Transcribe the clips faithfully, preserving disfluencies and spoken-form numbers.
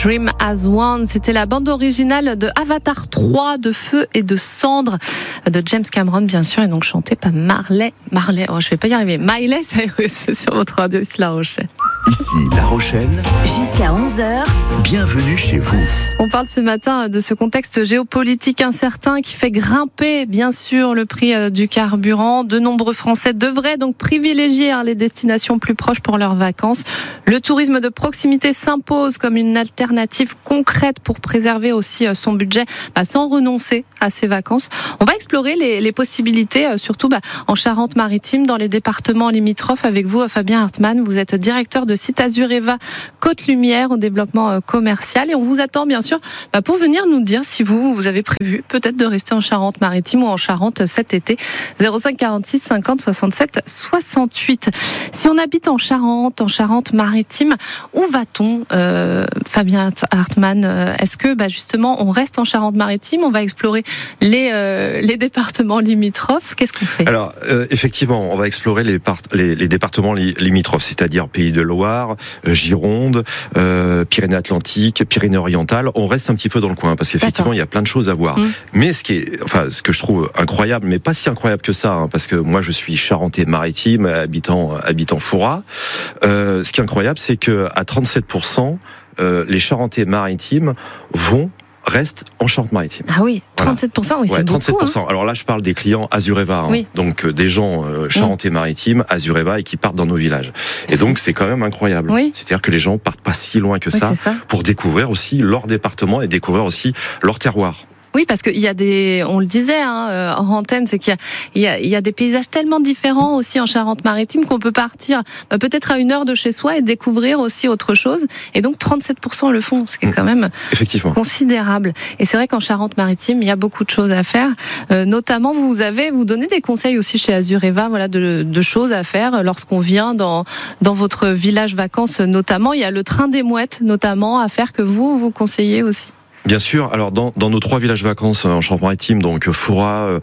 Dream as One, c'était la bande originale de Avatar trois, de Feu et de Cendres, de James Cameron bien sûr, et donc chantée par Marley, Marley, oh je vais pas y arriver, Miley Cyrus sur votre radio ici La Rochelle. Ici La Rochelle, jusqu'à onze heures, bienvenue chez vous. On parle ce matin de ce contexte géopolitique incertain qui fait grimper bien sûr le prix du carburant. De nombreux Français devraient donc privilégier les destinations plus proches pour leurs vacances. Le tourisme de proximité s'impose comme une alternative concrète pour préserver aussi son budget bah, sans renoncer à ses vacances. On va explorer les, les possibilités, surtout bah, en Charente-Maritime, dans les départements limitrophes. Avec vous, Fabien Hartmann, vous êtes directeur de site Azureva Côte-Lumière au développement commercial. Et on vous attend bien sûr bah, pour venir nous dire si vous, vous avez prévu peut-être de rester en Charente-Maritime ou en Charente cet été. zéro cinq quarante-six cinquante soixante-sept soixante-huit. Si on habite en Charente, en Charente-Maritime, où va-t-on, euh, Fabien Hartmann? Est-ce que bah, justement on reste en Charente-Maritime? On va explorer les, euh, les départements limitrophes. Qu'est-ce qu'on fait? Alors euh, effectivement, on va explorer les, part- les, les départements li- limitrophes, c'est-à-dire Pays de Loire, Gironde, euh, Pyrénées-Atlantiques, Pyrénées-Orientales. On reste un petit peu dans le coin parce qu'effectivement, il y a plein de choses à voir. Mmh. Mais ce qui est, enfin, ce que je trouve incroyable, mais pas si incroyable que ça, hein, parce que moi, je suis charentais-maritime, habitant, habitant Fourras. Euh, ce qui est incroyable, c'est que à trente-sept pour cent, euh, les Charentais-maritimes vont reste en Charente-Maritime. Ah oui, trente-sept pour cent, oui, ouais, c'est trente-sept pour cent. beaucoup. Hein. Alors là, je parle des clients Azureva, hein, oui. donc euh, des gens euh, Charentais-Maritimes, Azureva, et qui partent dans nos villages. Et donc, c'est quand même incroyable. Oui. C'est-à-dire que les gens partent pas si loin que oui, ça, ça pour découvrir aussi leur département et découvrir aussi leur terroir. Oui, parce qu'il y a des, on le disait hein, en antenne, c'est qu'il y a, il y a, il y a des paysages tellement différents aussi en Charente-Maritime qu'on peut partir bah, peut-être à une heure de chez soi et découvrir aussi autre chose. Et donc trente-sept pour cent le font, ce qui est quand même Effectivement. considérable. Et c'est vrai qu'en Charente-Maritime, il y a beaucoup de choses à faire. Euh, notamment, vous avez, vous donnez des conseils aussi chez Azureva, voilà, de, de choses à faire lorsqu'on vient dans dans votre village vacances. Notamment, il y a le train des mouettes, notamment à faire que vous vous conseillez aussi. Bien sûr. Alors dans, dans nos trois villages vacances en Charente-Maritime, donc Fourras,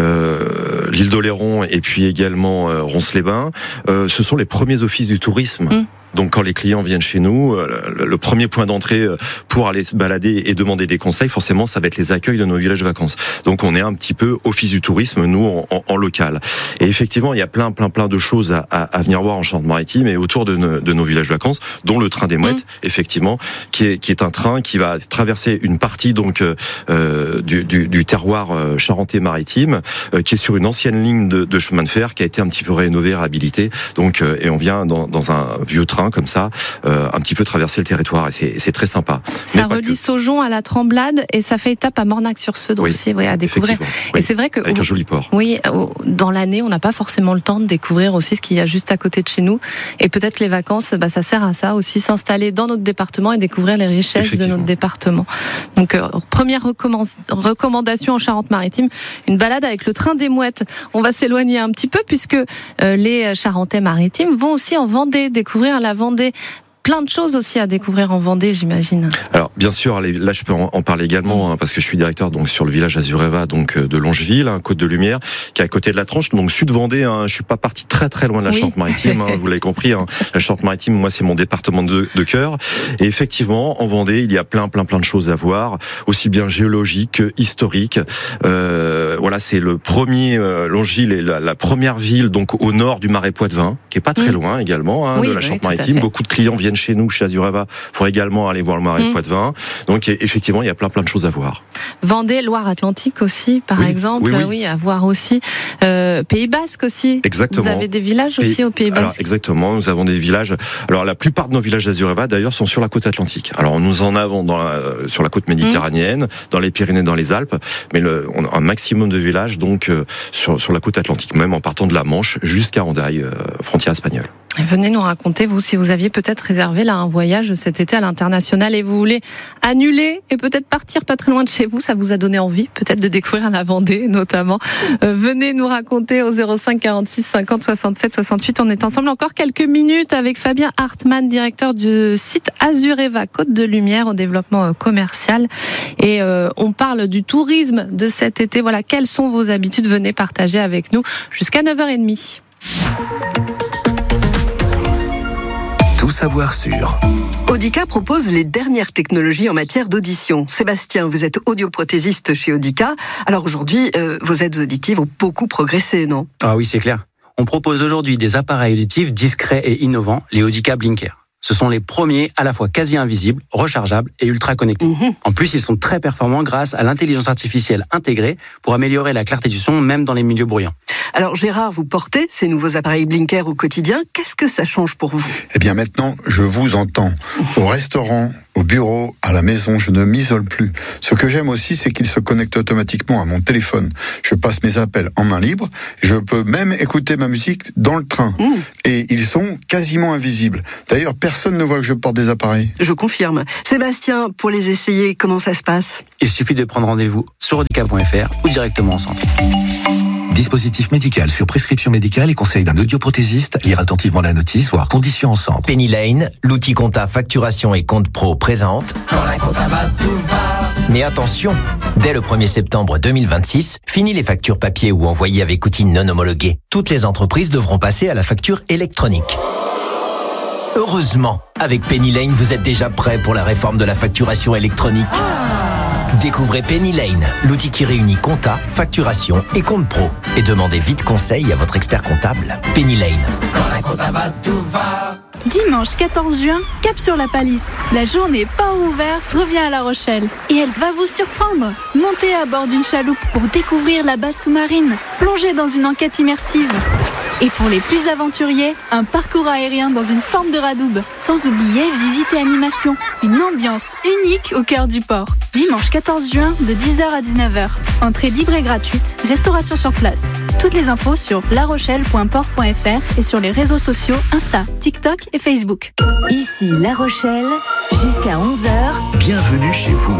euh, l'île d'Oléron et puis également euh, Ronces-les-Bains, euh, ce sont les premiers offices du tourisme. Mmh. Donc quand les clients viennent chez nous, le premier point d'entrée pour aller se balader et demander des conseils, forcément, ça va être les accueils de nos villages vacances. Donc on est un petit peu office du tourisme, nous, en, en, en local. Et effectivement, il y a plein, plein, plein de choses à, à, à venir voir en Charente-Maritime et autour de, ne, de nos villages vacances, dont le train des mouettes, mmh. effectivement, qui est, qui est un train qui va traverser une partie donc euh, du, du, du terroir charentais-maritime, euh, qui est sur une ancienne ligne de, de chemin de fer qui a été un petit peu rénovée, réhabilitée. Donc, euh, et on vient dans, dans un vieux train comme ça, euh, un petit peu traverser le territoire et c'est, c'est très sympa. Ça relie que... Saujon à la Tremblade et ça fait étape à Mornac-sur-Seudre oui, aussi, oui, à découvrir. Oui, et c'est vrai que avec un joli port. Oui, dans l'année, on n'a pas forcément le temps de découvrir aussi ce qu'il y a juste à côté de chez nous. Et peut-être les vacances, bah, ça sert à ça aussi, s'installer dans notre département et découvrir les richesses de notre département. Donc, euh, première recommand... recommandation en Charente-Maritime, une balade avec le train des mouettes. On va s'éloigner un petit peu puisque euh, les Charentais-Maritimes vont aussi en Vendée découvrir la Vendée. Plein de choses aussi à découvrir en Vendée, j'imagine. Alors, bien sûr, là, je peux en parler également, hein, parce que je suis directeur donc sur le village Azureva, donc de Longeville, hein, Côte de Lumière, qui est à côté de la Tranche, donc sud Vendée. Hein, je suis pas parti très très loin de la oui. Charente-Maritime, hein, vous l'avez compris. Hein, la Charente-Maritime, moi, c'est mon département de, de cœur. Et effectivement, en Vendée, il y a plein plein plein de choses à voir, aussi bien géologiques que historiques. Euh, voilà, c'est le premier euh, Longeville est la, la première ville donc au nord du Marais Poitevin, qui est pas très mmh. loin également hein, oui, de la Charente-Maritime. Oui, beaucoup de clients viennent chez nous, chez Azureva, pour également aller voir le Marais mmh. Poitevin. Donc effectivement, il y a plein plein de choses à voir. Vendée, Loire-Atlantique aussi, par oui, exemple, oui, oui. oui, à voir aussi. Euh, Pays Basque aussi. Exactement. Vous avez des villages aussi Pays... au Pays Basque. Alors exactement, nous avons des villages. Alors la plupart de nos villages d'Azureva, d'ailleurs, sont sur la côte atlantique. Alors nous en avons dans la, sur la côte méditerranéenne, mmh. dans les Pyrénées, dans les Alpes, mais le, on a un maximum de villages donc euh, sur sur la côte atlantique, même en partant de la Manche jusqu'à Hendaye, euh, frontière espagnole. Venez nous raconter, vous, si vous aviez peut-être réservé là un voyage cet été à l'international et vous voulez annuler et peut-être partir pas très loin de chez vous, ça vous a donné envie peut-être de découvrir la Vendée notamment. Euh, venez nous raconter au zéro cinq quarante-six cinquante soixante-sept soixante-huit. On est ensemble encore quelques minutes avec Fabien Hartmann, directeur du site Azureva Côte de Lumière au développement commercial. Et euh, on parle du tourisme de cet été. Voilà, quelles sont vos habitudes? Venez partager avec nous jusqu'à neuf heures trente. Tout savoir sur Audica propose les dernières technologies en matière d'audition. Sébastien, vous êtes audioprothésiste chez Audica. Alors aujourd'hui, euh, vos aides auditives ont beaucoup progressé, non ? Ah oui, c'est clair. On propose aujourd'hui des appareils auditifs discrets et innovants, les Audica Blinker. Ce sont les premiers à la fois quasi invisibles, rechargeables et ultra connectés. Mmh. En plus, ils sont très performants grâce à l'intelligence artificielle intégrée pour améliorer la clarté du son même dans les milieux bruyants. Alors Gérard, vous portez ces nouveaux appareils Blinker au quotidien. Qu'est-ce que ça change pour vous ? Eh bien maintenant, je vous entends. Au restaurant, au bureau, à la maison, je ne m'isole plus. Ce que j'aime aussi, c'est qu'ils se connectent automatiquement à mon téléphone. Je passe mes appels en main libre. Je peux même écouter ma musique dans le train. Mmh. Et ils sont quasiment invisibles. D'ailleurs, personne ne voit que je porte des appareils. Je confirme. Sébastien, pour les essayer, comment ça se passe ? Il suffit de prendre rendez-vous sur audica point f r ou directement en centre. Dispositif médical sur prescription médicale et conseil d'un audioprothésiste. Lire attentivement la notice, voire conditions en centre. Penny Lane, l'outil compta facturation et compte pro présente. Quand la compta va, tout va. Mais attention, dès le premier septembre deux mille vingt-six, fini les factures papier ou envoyées avec outils non homologués. Toutes les entreprises devront passer à la facture électronique. Heureusement, avec Penny Lane, vous êtes déjà prêt pour la réforme de la facturation électronique. Découvrez Penny Lane, l'outil qui réunit compta, facturation et compte pro. Et demandez vite conseil à votre expert comptable. Penny Lane. Quand la compta va, tout va. Dimanche quatorze juin, cap sur la Palisse. La journée port ouvert revient à La Rochelle. Et elle va vous surprendre. Montez à bord d'une chaloupe pour découvrir la base sous-marine. Plongez dans une enquête immersive. Et pour les plus aventuriers, un parcours aérien dans une forme de radoub. Sans oublier visite et animation. Une ambiance unique au cœur du port. Dimanche quatorze juin de dix heures à dix-neuf heures. Entrée libre et gratuite, restauration sur place. Toutes les infos sur larochelle point port point f r et sur les réseaux sociaux Insta, TikTok et Facebook. Ici La Rochelle, jusqu'à onze heures. Bienvenue chez vous.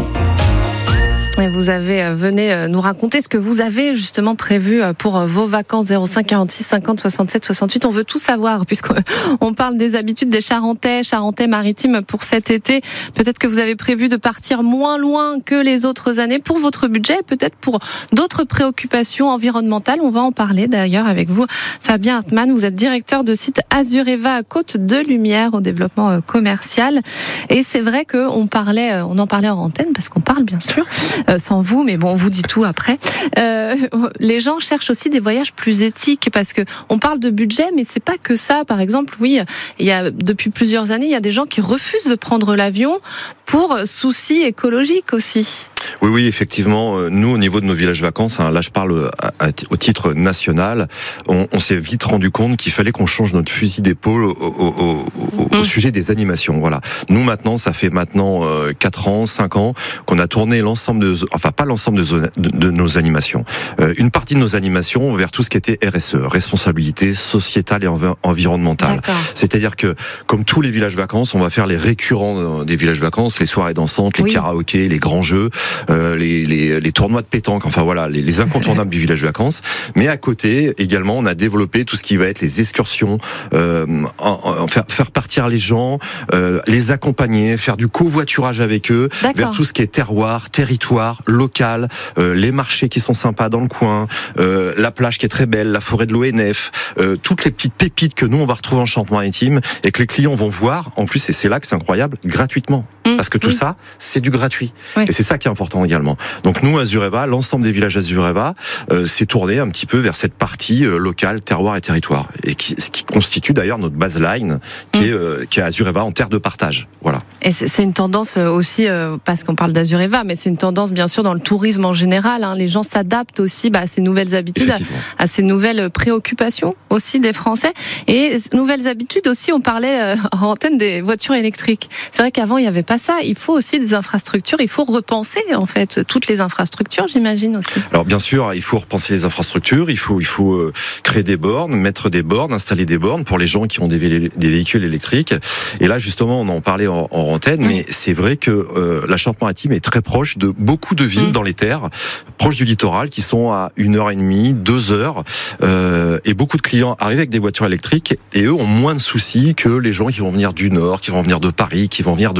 Et vous avez, venez nous raconter ce que vous avez justement prévu pour vos vacances. Zéro cinq quarante-six cinquante soixante-sept soixante-huit. On veut tout savoir puisqu'on parle des habitudes des Charentais, Charentais maritimes pour cet été. Peut-être que vous avez prévu de partir moins loin que les autres années pour votre budget, peut-être pour d'autres préoccupations environnementales. On va en parler d'ailleurs avec vous. Fabien Hartmann, vous êtes directeur de site Azureva Côte de Lumière au développement commercial. Et c'est vrai qu'on parlait, on en parlait en antenne parce qu'on parle bien sûr. Sans vous, mais bon, on vous dit tout après. Euh, les gens cherchent aussi des voyages plus éthiques parce que on parle de budget, mais c'est pas que ça. Par exemple, oui, il y a depuis plusieurs années, il y a des gens qui refusent de prendre l'avion pour soucis écologiques aussi. Oui, oui, effectivement. Nous, au niveau de nos villages vacances, hein, là, je parle à, à, au titre national, on, on s'est vite rendu compte qu'il fallait qu'on change notre fusil d'épaule au, au, au, au, au sujet des animations. Voilà. Nous, maintenant, ça fait maintenant euh, quatre ans, cinq ans qu'on a tourné l'ensemble de, enfin pas l'ensemble de, zone, de, de nos animations, euh, une partie de nos animations vers tout ce qui était R S E, responsabilité sociétale et env- environnementale. D'accord. C'est-à-dire que, comme tous les villages vacances, on va faire les récurrents des villages vacances, les soirées dansantes, les oui. karaokés, les grands jeux. Euh, les, les, les tournois de pétanque, enfin voilà, les, les incontournables du village vacances. Mais à côté, également, on a développé tout ce qui va être les excursions, euh, en, en, faire, faire partir les gens, euh, les accompagner, faire du covoiturage avec eux, D'accord. vers tout ce qui est terroir, territoire, local, euh, les marchés qui sont sympas dans le coin, euh, la plage qui est très belle, la forêt de l'O N F, euh, toutes les petites pépites que nous, on va retrouver en Charente-Maritime et que les clients vont voir, en plus, et c'est là que c'est incroyable, gratuitement. Parce que tout oui. ça, c'est du gratuit. Oui. Et c'est ça qui est important également. Donc nous, Azureva, l'ensemble des villages Azureva, euh, s'est tourné un petit peu vers cette partie euh, locale, terroir et territoire. Et qui, ce qui constitue d'ailleurs notre baseline, qui, mmh. est, euh, qui est Azureva en terre de partage. Voilà. Et c'est, c'est une tendance aussi, euh, parce qu'on parle d'Azureva, mais c'est une tendance bien sûr dans le tourisme en général. Hein. Les gens s'adaptent aussi bah, à ces nouvelles habitudes, à, à ces nouvelles préoccupations aussi des Français. Et nouvelles habitudes aussi, on parlait euh, en antenne des voitures électriques. C'est vrai qu'avant, il n'y avait pas ça. Il faut aussi des infrastructures. Il faut repenser en fait toutes les infrastructures, j'imagine aussi. Alors bien sûr, il faut repenser les infrastructures. Il faut il faut euh, créer des bornes, mettre des bornes, installer des bornes pour les gens qui ont des, vé- des véhicules électriques. Et là justement, on en parlait en, en antenne, mmh. mais c'est vrai que euh, la Charente-Maritime est très proche de beaucoup de villes mmh. dans les terres, proches du littoral, qui sont à une heure et demie, deux heures. Euh, et beaucoup de clients arrivent avec des voitures électriques et eux ont moins de soucis que les gens qui vont venir du Nord, qui vont venir de Paris, qui vont venir de Lyon.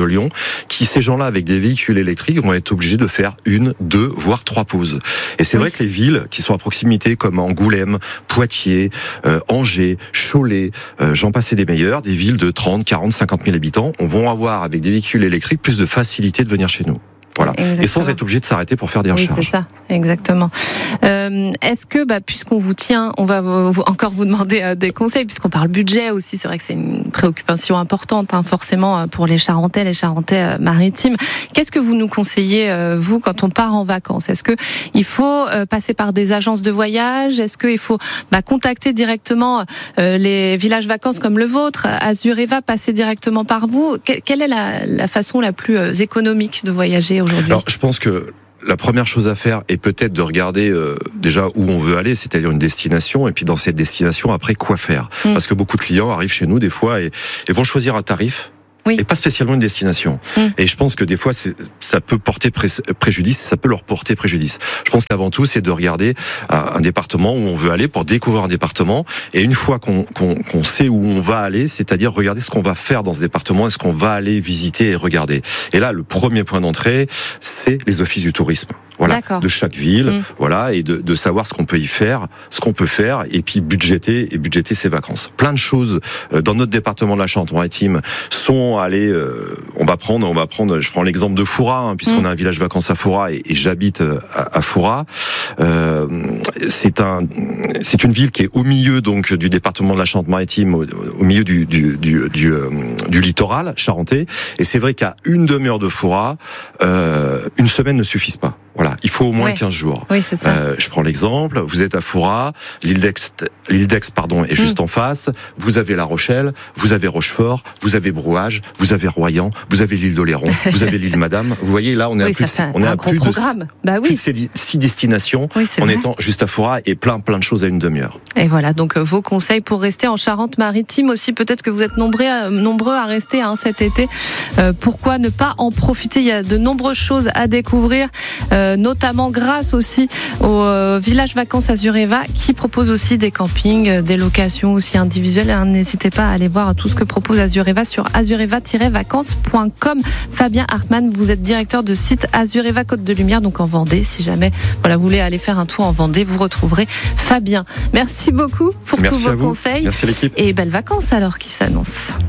qui ces gens-là avec des véhicules électriques vont être obligés de faire une, deux, voire trois pauses. Et c'est oui. vrai que les villes qui sont à proximité comme Angoulême, Poitiers, euh, Angers, Cholet, euh, j'en passe des meilleurs, des villes de trente, quarante, cinquante mille habitants, on va avoir avec des véhicules électriques plus de facilité de venir chez nous. Voilà. Exactement. Et sans être obligé de s'arrêter pour faire des recharges. Oui, c'est ça, exactement. Euh, est-ce que, bah, puisqu'on vous tient, on va vous, encore vous demander euh, des conseils, puisqu'on parle budget aussi, c'est vrai que c'est une préoccupation importante, hein, forcément, pour les Charentais, les Charentais euh, maritimes. Qu'est-ce que vous nous conseillez, euh, vous, quand on part en vacances? Est-ce que il faut euh, passer par des agences de voyage? Est-ce qu'il faut bah, contacter directement euh, les villages vacances comme le vôtre, Azureva, passer directement par vous? Que, quelle est la, la façon la plus euh, économique de voyager aujourd'hui? Alors, je pense que la première chose à faire est peut-être de regarder euh, déjà où on veut aller, c'est-à-dire une destination, et puis dans cette destination, après, quoi faire. Mmh. Parce que beaucoup de clients arrivent chez nous des fois et, et vont choisir un tarif. Oui. Et pas spécialement une destination. Mmh. Et je pense que des fois, c'est, ça peut porter pré- préjudice, ça peut leur porter préjudice. Je pense qu'avant tout, c'est de regarder un département où on veut aller pour découvrir un département. Et une fois qu'on, qu'on, qu'on sait où on va aller, c'est-à-dire regarder ce qu'on va faire dans ce département, est-ce qu'on va aller visiter et regarder. Et là, le premier point d'entrée, c'est les offices du tourisme. Voilà, D'accord. de chaque ville, mmh. voilà, et de, de savoir ce qu'on peut y faire, ce qu'on peut faire, et puis budgéter et budgéter ses vacances. Plein de choses euh, dans notre département de la Charente-Maritime sont allées. Euh, on va prendre, on va prendre. Je prends l'exemple de Foura, hein, puisqu'on mmh. a un village vacances à Foura et, et j'habite à, à Foura. Euh, c'est un, c'est une ville qui est au milieu donc du département de la Charente-Maritime, au, au milieu du du du, du, euh, du littoral charentais. Et c'est vrai qu'à une demi-heure de Foura, euh, une semaine ne suffise pas. Voilà, il faut au moins ouais. quinze jours. Oui, c'est ça. Euh, je prends l'exemple, vous êtes à Foura, l'île d'Aix, l'île d'Aix pardon, est juste mmh. en face, vous avez La Rochelle, vous avez Rochefort, vous avez Brouage, vous avez Royan, vous avez l'île d'Oléron, vous avez l'île Madame. Vous voyez, là, on est oui, à plus, de, on est un à gros plus programme. de, bah oui. plus de ces six destinations oui, en vrai. étant juste à Foura et plein, plein de choses à une demi-heure. Et voilà, donc euh, vos conseils pour rester en Charente-Maritime aussi. Peut-être que vous êtes nombreux à, nombreux à rester hein, cet été. Euh, pourquoi ne pas en profiter? Il y a de nombreuses choses à découvrir, euh, notamment grâce grâce aussi au euh, village vacances Azureva qui propose aussi des campings, euh, des locations aussi individuelles. Hein, n'hésitez pas à aller voir tout ce que propose Azureva sur azureva tiret vacances point com. Fabien Hartmann, vous êtes directeur de site Azureva Côte de Lumière, donc en Vendée. Si jamais voilà, vous voulez aller faire un tour en Vendée, vous retrouverez Fabien. Merci beaucoup pour Merci tous vos vous. conseils. Merci à l'équipe. Et belles vacances alors qui s'annoncent.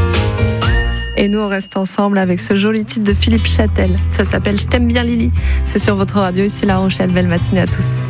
Et nous, on reste ensemble avec ce joli titre de Philippe Châtel. Ça s'appelle Je t'aime bien Lily. C'est sur votre radio ici La Rochelle. Belle matinée à tous.